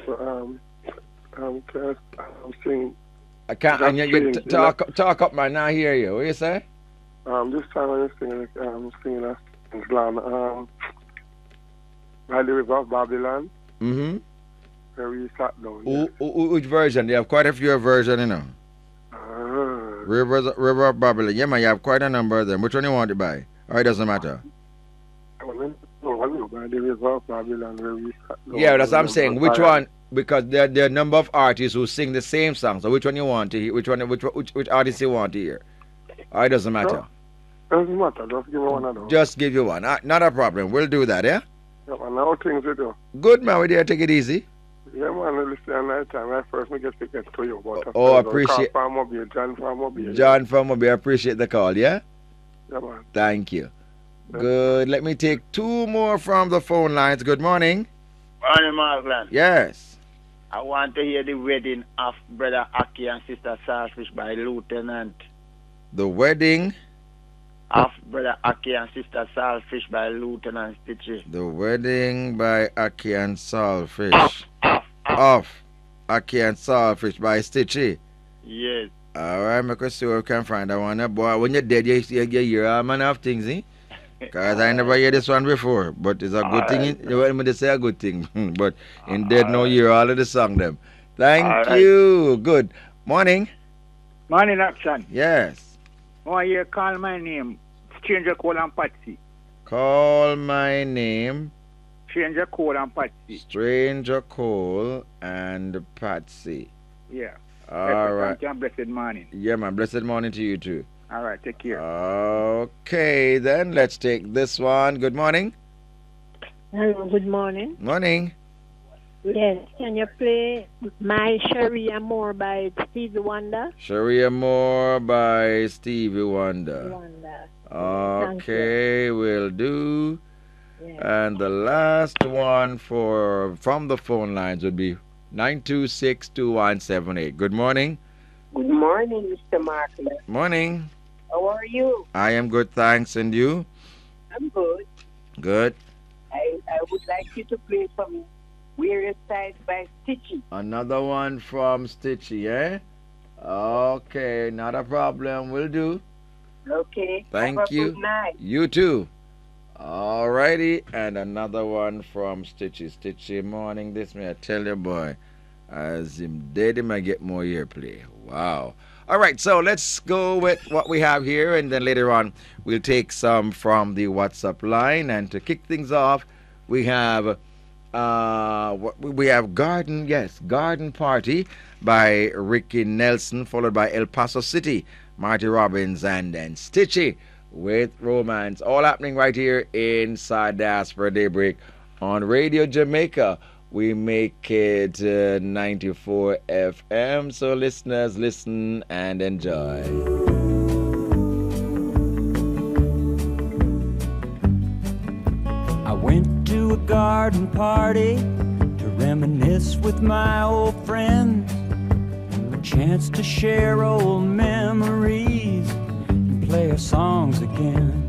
So, cause I'm singing. I can't. That's And strange. talk up, man. I hear you. What you say? This time I'm singing a strange land. By the river of Babylon, Mm-hmm. where we sat down. Yes. Which version? They have quite a few versions, you know. Ah, River of Babylon. Yeah, man. You have quite a number of them. Which one you want to buy? Or it doesn't matter. I want to know by the river of Babylon, where we sat down. Yeah, that's what I'm Remember saying. Which Zion. one? Because there are a number of artists who sing the same song. So which one you want to hear? Which artist you want to hear? Or it doesn't matter. Doesn't matter. Just give me one of those. Just give you one. Not a problem. We'll do that, yeah? Yeah, man. Now things we do. Good, man. We there. Take it easy. Yeah, man. Listen, at night time. I first me get to get to you. But Appreciate. John from Mobile. John from Mobile, appreciate the call, yeah? Yeah, man. Thank you. Yeah. Good. Let me take two more from the phone lines. Good morning. Morning, Markland. Yes. I want to hear the wedding of Brother Aki and Sister Salfish by Lieutenant. The wedding. Of Brother Aki and Sister Salfish by Lieutenant Stitchy. The wedding by Aki and Salfish. Off. Aki and Salfish by Stitchy. Yes. Alright, make us see what we can find. I want boy. When you're dead, you hear all manner of things, eh? Because I never hear this one before. But it's a good thing. You want me to say a good thing. But in dead, no hear all of the song them. Thank you. Good. Morning. Morning, Action. Yes. Oh, you call my name. Stranger Cole and Patsy. Call my name. Stranger Cole and Patsy. Stranger Cole and Patsy. Yeah. All right. Blessed morning. Yeah, man. Blessed morning to you too. All right. Take care. Okay, then let's take this one. Good morning. Hello, good morning. Morning. Yes, can you play My Sharia Moore by Stevie Wonder? Sharia Moore by Stevie Wonder. Okay, will do. Yeah. And the last one from the phone lines would be 9262178. Good morning. Good morning, Mr. Markland. Morning. How are you? I am good, thanks. And you? I'm good. Good. I would like you to play for me Weary Side by Stitchy. Another one from Stitchy, eh? Okay, not a problem. Will do. Okay. Thank Have you. A good night. You too. Alrighty, and another one from Stitchy. Stitchy morning. This may I tell you, boy, as him dead, him I get more airplay. Wow. All right, so let's go with what we have here, and then later on we'll take some from the WhatsApp line. And to kick things off, we have Garden Party by Ricky Nelson, followed by El Paso City, Marty Robbins, and then Stitchy with Romance. All happening right here inside Diaspora Daybreak on Radio Jamaica. We make it 94 FM, so listeners, listen and enjoy. I went to a garden party to reminisce with my old friends, a chance to share old memories and play our songs again.